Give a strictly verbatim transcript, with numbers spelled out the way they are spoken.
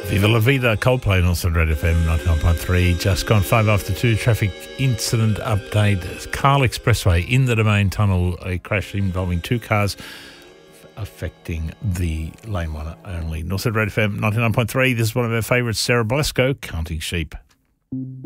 Viva La Vida, Coldplay, and also Red F M ninety-nine point three. Just gone five after two. Traffic incident update. Carl Expressway in the Domain Tunnel. A crash involving two cars affecting the lane one only. Northside Red F M ninety-nine point three. This is one of our favourites, Sarah Blasco, Counting Sheep.